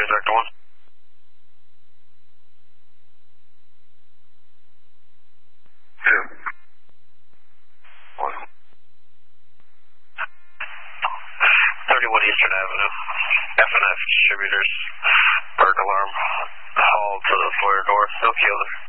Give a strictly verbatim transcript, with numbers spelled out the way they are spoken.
Exact one. Two. One. thirty-one Eastern Avenue. F and F distributors. Burglar alarm. Hauled to the foyer door. No killer.